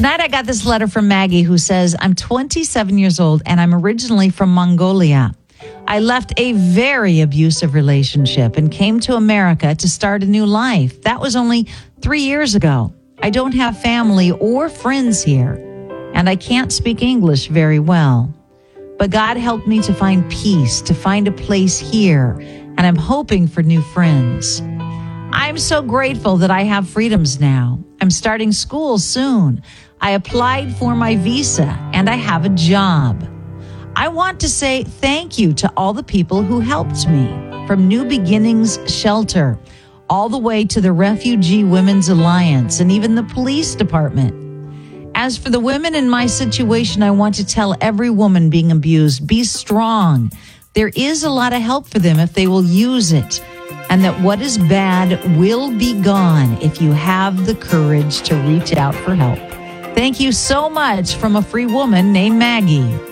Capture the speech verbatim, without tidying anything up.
Tonight I got this letter from Maggie who says, I'm twenty-seven years old and I'm originally from Mongolia. I left a very abusive relationship and came to America to start a new life. That was only three years ago. I don't have family or friends here, and I can't speak English very well. But God helped me to find peace, to find a place here, and I'm hoping for new friends. I'm so grateful that I have freedoms now. I'm starting school soon. I applied for my visa, and I have a job. I want to say thank you to all the people who helped me, from New Beginnings Shelter, all the way to the Refugee Women's Alliance, and even the police department. As for the women in my situation, I want to tell every woman being abused, be strong. There is a lot of help for them if they will use it, and that what is bad will be gone if you have the courage to reach out for help. Thank you so much from a free woman named Maggie.